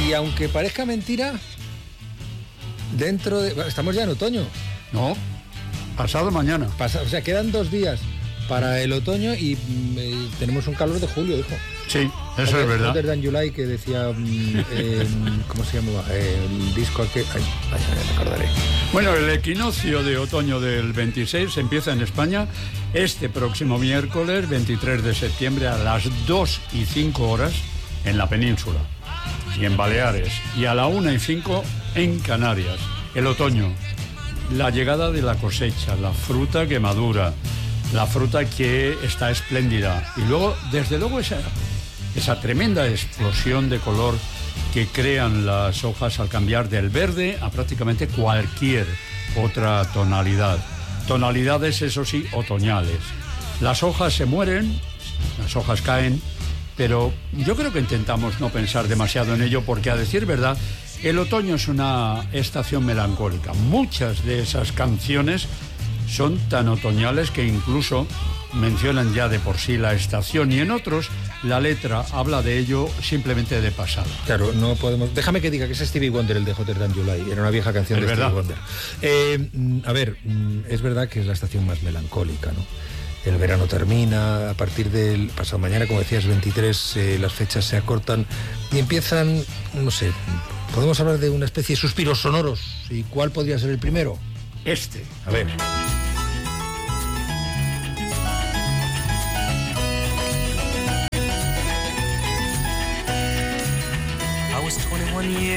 Y aunque parezca mentira, estamos ya en otoño. No, pasado mañana. O sea, quedan 2 días para el otoño y tenemos un calor de julio, hijo. Sí, eso es verdad. Hotter Than July, que decía, ¿cómo se llamaba? El disco aquel... Ay, me acordaré. Bueno, el equinoccio de otoño del 26 empieza en España este próximo miércoles, 23 de septiembre, a las 2:05 en la península y en Baleares, y a la 1:05 en Canarias. El otoño, la llegada de la cosecha, la fruta que madura, la fruta que está espléndida, y luego, desde luego, esa tremenda explosión de color que crean las hojas al cambiar del verde a prácticamente cualquier otra tonalidad. Tonalidades, eso sí, otoñales. Las hojas se mueren, las hojas caen, pero yo creo que intentamos no pensar demasiado en ello, porque, a decir verdad, el otoño es una estación melancólica. Muchas de esas canciones son tan otoñales que incluso mencionan ya de por sí la estación, y en otros la letra habla de ello simplemente de pasada. Claro, no podemos... Déjame que diga que es Stevie Wonder, el de Hotter Than July. Era una vieja canción de Stevie Wonder. A ver, es verdad que es la estación más melancólica, ¿no? El verano termina, a partir del pasado mañana, como decías, 23, las fechas se acortan y empiezan, no sé, podemos hablar de una especie de suspiros sonoros. ¿Y cuál podría ser el primero? A ver. I was 21 years